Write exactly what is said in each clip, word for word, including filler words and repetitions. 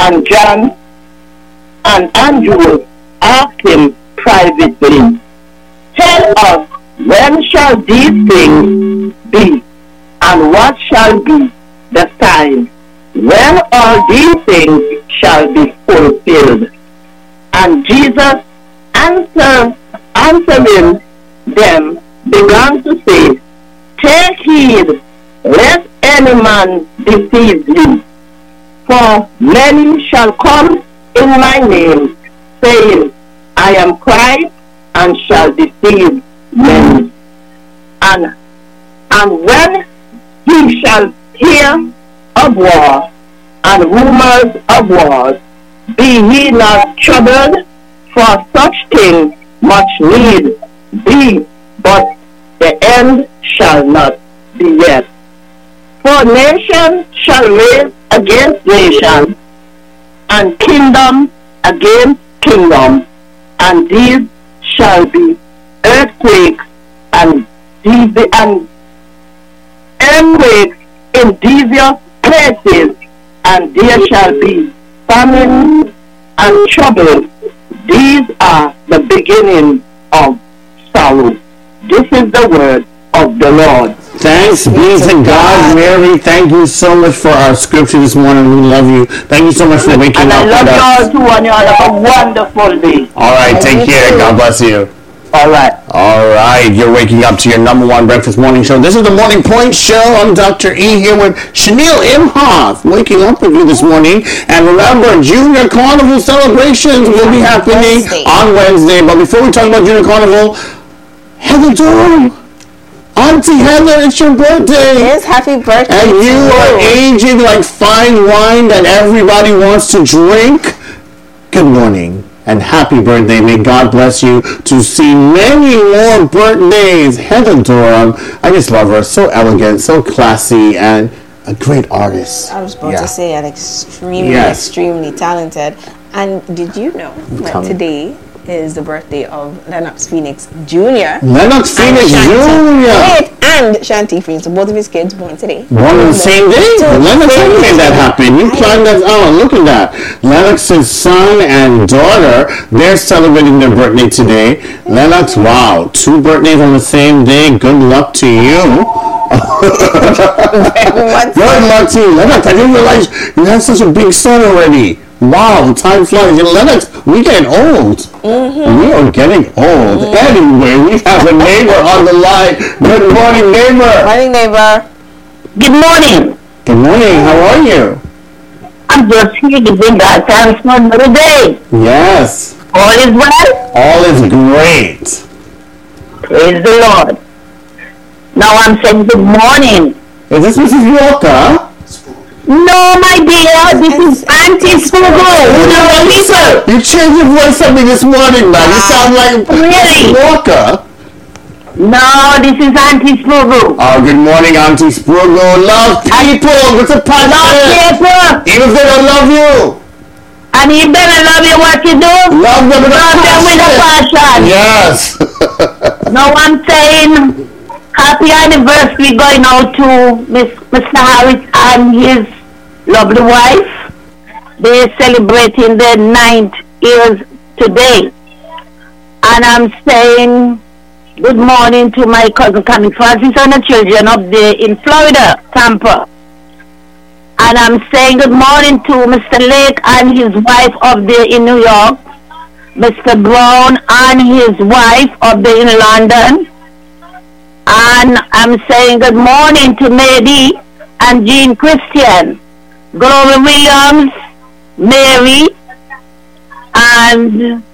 And John and Andrew asked him privately, "Tell us, when shall these things be? And what shall be the sign when all these things shall be fulfilled?" And Jesus answer, answering them began to say, "Take heed, lest any man deceive you. For many shall come in my name, saying, I am Christ, and shall deceive many. And, and when he shall hear of war and rumors of wars, be ye not troubled, for such things much need be, but the end shall not be yet. For nation shall raise against nation, and kingdom against kingdom, and these shall be earthquakes and devi- and earthquakes in devious places, and there shall be famine and trouble. These are the beginning of sorrow." This is the word of the Lord. Thanks be to God, Mary. Thank you so much for our scripture this morning. We love you. Thank you so much for waking and up with us. And I love you all too, and you all have a wonderful day. All right, take care. God bless you. All right. All right, you're waking up to your number one breakfast morning show. This is the Morning Point Show. I'm Doctor E here with Chanel Imhoff, waking up with you this morning. And remember, Junior Carnival celebrations will be happening Wednesday. on Wednesday. But before we talk about Junior Carnival, Heather Durham, Auntie Heather, it's your birthday. It is. Happy birthday. And you, you are aging like fine wine that everybody wants to drink. Good morning. And happy birthday. May God bless you to see many more birthdays. Heather Durham, I just love her. So elegant, so classy, and a great artist. I was about yeah. to say, and extremely, yes. extremely talented. And did you know that Come. today is the birthday of Lennox Phoenix Junior Lennox Phoenix Junior Wait, and Shanti Phoenix. So both of his kids born today. Born on the same day? Lennox made that happen. You planned that out. Look at that. Lennox's son and daughter, they're celebrating their birthday today. Lennox, wow. Two birthdays on the same day. Good luck to you. Good luck to you. Lennox, I didn't realize you have such a big son already. Wow, time flies. Lennox, we getting old. Mm-hmm. We are getting old. Mm-hmm. Anyway, we have a neighbor on the line. Good morning, neighbor. Morning, neighbor. Good morning. Good morning. How are you? I'm just here giving God thanks for another day. Yes. All is well? All is great. Praise the Lord. Now I'm saying good morning. Is this Missus Walker? No, my dear, this is Auntie Spogo. You changed your voice on me this morning, man. You sound like really? Walker. No, this is Auntie Spogo. Oh, good morning, Auntie Spogo. Love people. What's a passion? Love people. Even if they don't love you. And you better love you what you do. Love them with love a passion. Them with a passion. Yes. Now I'm saying happy anniversary going out to Mister Harris and his lovely wife. They're celebrating their ninth years today. And I'm saying good morning to my cousin Camille Francis and the children up there in Florida, Tampa. And I'm saying good morning to Mister Lake and his wife up there in New York. Mister Brown and his wife up there in London. And I'm saying good morning to Mary and Jean Christian, Gloria Williams, Mary, and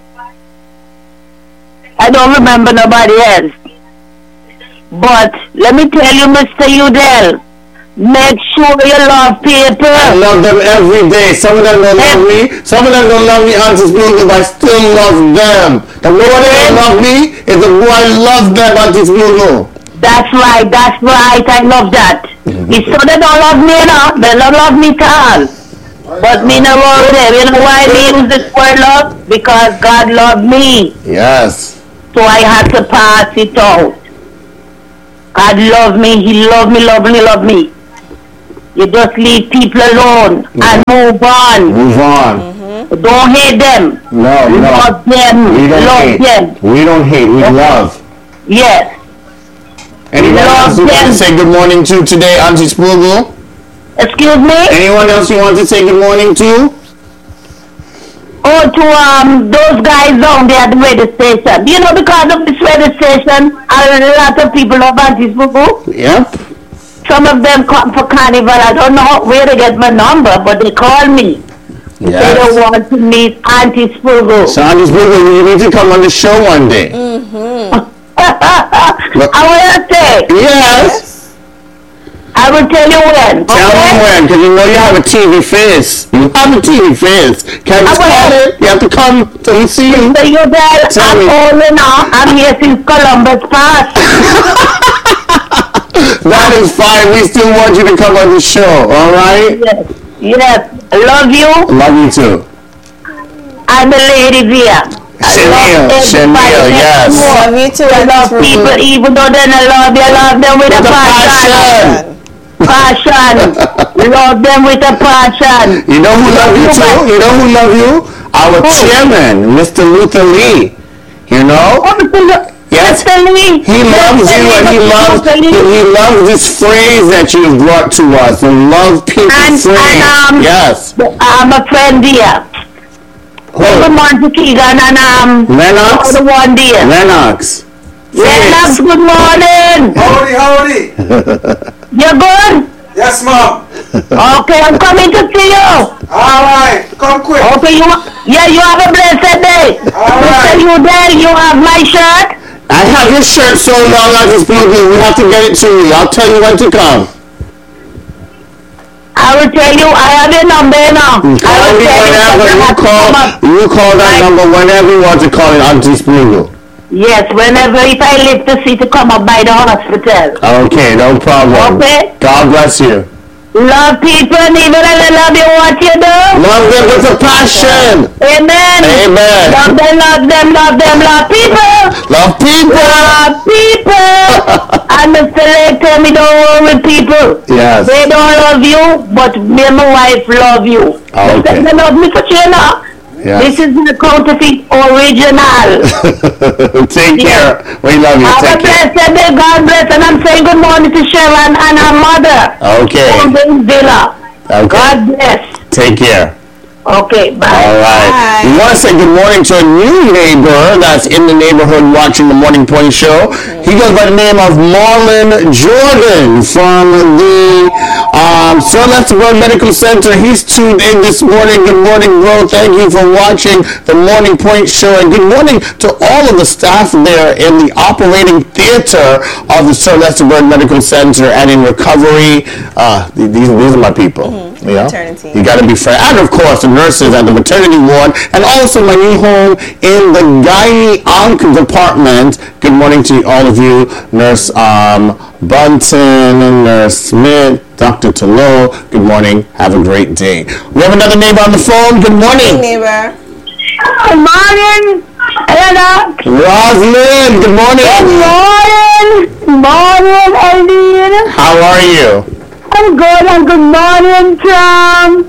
I don't remember nobody else. But let me tell you, Mister Udell, make sure you love people. I love them every day. Some of them don't love me. Some of them don't love me, Auntie Spogo, but I still love them. The more they love me, is the more I love them, Auntie Spogo. That's right, that's right, I love that. Mm-hmm. It's so they don't love me, you know, they don't love me at all. But me no love them. You know why they use this word love? Because God loved me. Yes. So I had to pass it out. God loved me, He loved me, loved me, loved me. you just leave people alone Mm-hmm. and move on. Move on. Mm-hmm. Don't hate them. No, no. Love them. We don't Love hate. them. We don't hate. We love. Yes. Anyone Love else you want to them. say good morning to today, Auntie Spoogel? Excuse me? Anyone else you want to say good morning to? Oh, to um those guys down there at the radio station. You know, because of this radio station, a lot of people love Auntie Spoogel. Yep. Some of them come for carnival. I don't know where to get my number, but they call me. They don't Yes. want to meet Auntie Spoogel. So Auntie Spoogel, you need to come on the show one day. I will say, Yes. I will tell you when. Tell okay? me when, because you know you have a T V face. You have a T V face. Can you I will. call it? You have to come to see you. So you tell Tell I'm me. old enough. I'm here since Columbus Past. That is fine. We still want you to come on the show, all right? Yes. Yes. I love you Love you too. and the ladies here. I Chanel, love Chanel, everybody yes. next door. Love you too, I love Auntie people, Spoogel. even though they don't love you, I love them with, With a a passion. Passion. Love them with a passion. You know who love you too? You know who love you? Our Who? chairman, Mister Luther Lee. You know? Oh, Mister Yes. Mister Lee. He loves Mister you Lee, and he Mister loves he, Lee. he loves this phrase that you've brought to us, the love people And- phrase. and, um, yes. I'm a friend here. Good Who? morning, Keegan, and um, Lennox? the one there. Lennox. Lennox, good morning. Howdy, howdy. You good? Yes, ma'am. Okay, I'm coming to see you. All right, come quick. Okay, you yeah, you have a blessed day. All Mister right. You there? You have my shirt. I have your shirt so long as it's blue. We have to get it to you. I'll tell you when to come. I will tell you. I have your number now. I Call will me tell whenever you. you call. You call that Right. number whenever you want to call it Auntie Spoogel. Yes, whenever if I live to see to come up by the hospital. Okay, no problem. Okay. God bless you. Love people, and even if I love you, what you do. Love them with a passion. Amen. Amen. Love them, love them, love them, love people. Love people. Love people. And Mister Lake tell me don't worry with people. Yes. They don't love you, but me and my wife love you. Oh, okay. They love me for China. Yes. This is the counterfeit original. Take care. We love you. Have a Take care. blessed day, God bless, and I'm saying good morning to Sharon and her mother. Okay. Golden Villa. Okay. God bless. Take care. Okay, bye. All right. Bye. We want to say good morning to a new neighbor that's in the neighborhood watching the Morning Point Show. He goes by the name of Marlon Jordan from the um, Sir Lester Bird Medical Center. He's tuned in this morning. Good morning, bro. Thank you for watching the Morning Point Show. And good morning to all of the staff there in the operating theater of the Sir Lester Bird Medical Center and in recovery. Uh, th- these, these are my people. Mm-hmm. You know? Maternity. You got to be fair. And of course, the nurses at the maternity ward, and also my new home in the gynae-onc department. Good morning to all of you, Nurse um, Bunton, Nurse Smith, Doctor Tolo. Good morning. Have a great day. We have another neighbor on the phone. Good Hey, morning. neighbor. Good morning, Ella. Rosalind, good Good morning. morning. Good morning, Eileen. How are you? I'm good, and good morning, Tom.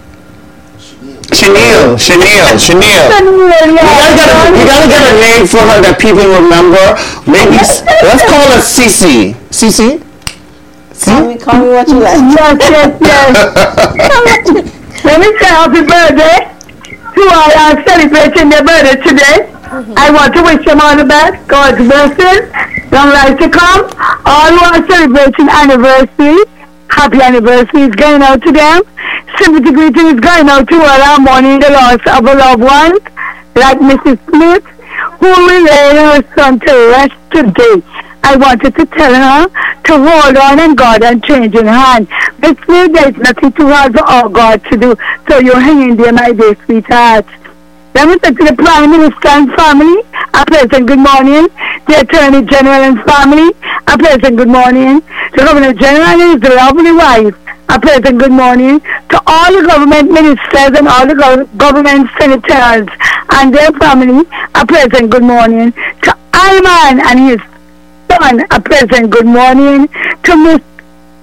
Chanel, Chanel, Chanel. You gotta, get a, you gotta get a name for her that people remember. Maybe, s- let's call her Cece. Cece? Call me, call me what you like. Yes, yes, yes. Let me say happy birthday to all our celebrating their birthday today. I want to wish them all the best, God's blessings, long life to come. All who are celebrating anniversary, happy anniversary is going out to them. Sympathy greeting is going out to all our mourning the loss of a loved one, like Missus Smith, who will lay her son to rest today. I wanted to tell her to hold on in God and change in hand. Miss Smith, there's nothing too hard for our God to do, so you're hanging there, my dear sweetheart. Let me say to the Prime Minister and family, a pleasant good morning. The Attorney General and family, a pleasant good morning. The Governor General and his lovely wife, a pleasant good morning. To all the government ministers and all the gov- government senators and their family, a pleasant good morning. To Alman and his son, a pleasant good morning. To Miss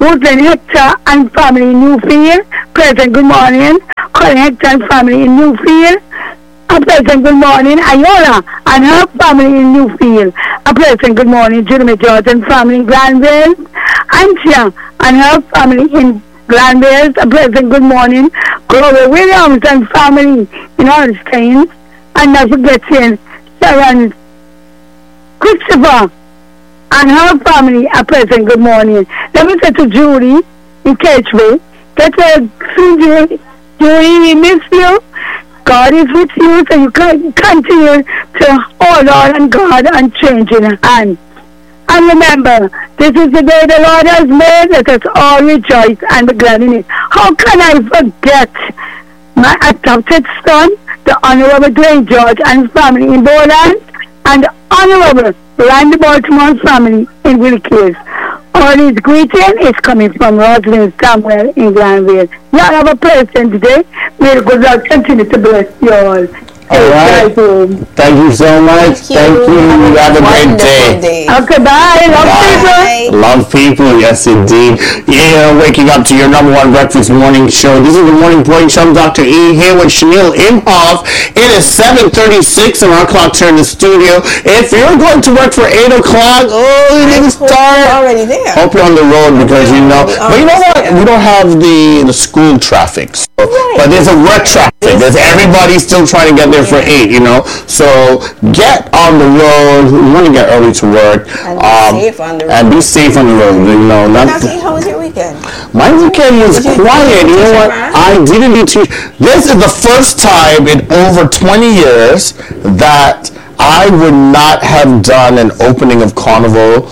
Woodland Hector and family in Newfield. Present good morning. Colin Hector and family in Newfield. A pleasant good morning, Ayola and her family in Newfield. A pleasant good morning, Jeremy George and family in Glanville. Antia and her family in Glanville. A pleasant good morning, Gloria Williams and family in Holstein. And not forgetting Sharon Christopher and her family. A pleasant good morning. Let me say to Julie in Catchway, get a Julie, Julie, we miss you. God is with you, so you can continue to hold on on God and change in hand. And remember, this is the day the Lord has made. Let us all rejoice and be glad in it. How can I forget my adopted son, the Honorable Dwayne George and family in Bowland, and the Honorable Randy Baltimore family in Wilkes. All his greeting is coming from Rosalind Samuel in Glanville. You all have a pleasant day. May good Lord continue to bless you all. All right. Thank you so much. Thank you. Thank you. Have a great day. day. Okay, bye. Love Bye. people. Love people, yes indeed. Yeah, waking up to your number one breakfast morning show. This is the Morning Point Show. I'm Doctor E here with Chanel Imhoff. It is seven thirty-six and our clock's here in the studio. If you're going to work for eight o'clock, oh, you didn't start. Already there. Hope you're on the road because you know. But you know what? We don't have the, the school traffic. So, but there's a work traffic. There's everybody still trying to get there for eight, you know. So get on the road. We want to get early to work. And be um, safe on the road. And be safe on the road. You know, not Doctor, how was your weekend? my weekend was Did you- quiet. did you You know teach what? a class? I didn't do teach. This is the first time in over twenty years that I would not have done an opening of Carnival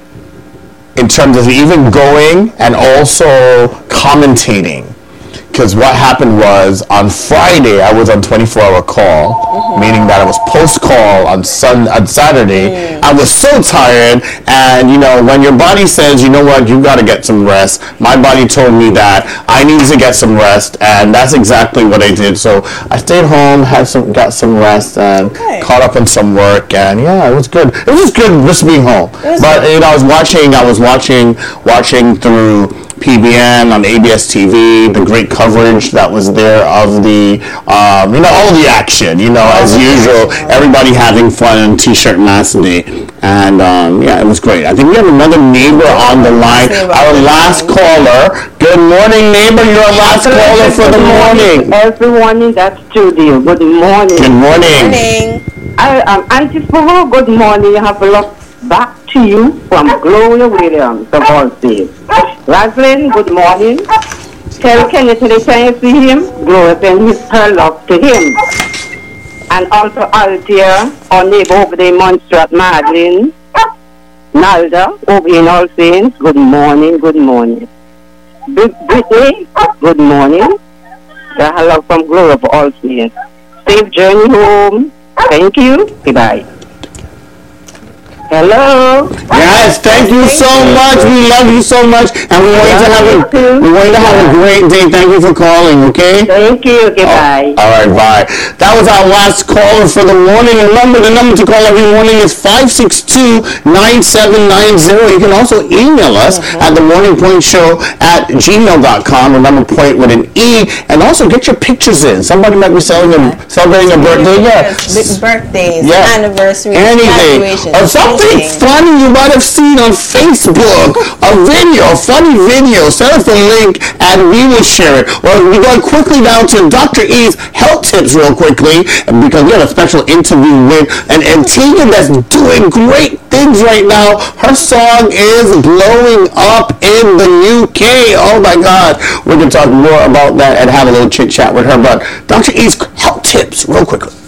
in terms of even going and also commentating. Because what happened was on Friday I was on twenty-four hour call, mm-hmm. meaning that I was post call on sun on Saturday. Mm. I was so tired, and you know when your body says, you know what, you got to get some rest. My body told me that I needed to get some rest, and that's exactly what I did. So I stayed home, had some, got some rest, and okay. caught up on some work, and yeah, it was good. It was good just being home. But you know, I was watching, I was watching, watching through P B N on A B S T V, the great coverage that was there of the, um, you know, all the action, you know, as usual, everybody having fun on T-shirt matinee, and um, yeah, it was great. I think we have another neighbor on the line, our last caller. Good morning, neighbor, you're our last caller for the morning. Everyone in that studio, good morning. Good morning. Morning. I am Auntie Fuhu, good morning. You have a lot back to you from Gloria Williams of Allstate. Rosalind, good morning. Tell Kenneth anytime you see him, Gloria send his her love to him. And also Althea, our neighbor over there in Montserrat, Madeline. Nalda, over in All Saints, good morning, good morning. Brit- Brittany, good morning. The hello from Gloria of All Saints. Safe journey home. Thank you. Goodbye. Hello. Yes, thank you so much. We love you so much, and we want you to have a we want you to have a great day. Thank you for calling. Okay. Thank you. Goodbye. All right, bye. That was our last caller for the morning. Remember, the number to call every morning is five six two, nine seven nine zero. You can also email us mm-hmm. at the morning point show at gmail dot com. Remember, point with an E, and also get your pictures in. Somebody might be celebrating a, celebrating a birthday. Yeah. Big birthdays, yeah. anniversaries, anything, graduations, or something funny you might have seen on Facebook, a video, a funny video. Send us the link and we will share it. Well, we're going quickly down to Doctor E's health tips real quickly, because we have a special interview with an Antigua that's doing great things right now. Her song is blowing up in the U K. Oh my God. We're going to talk more about that and have a little chit chat with her. But Doctor E's health tips real quickly.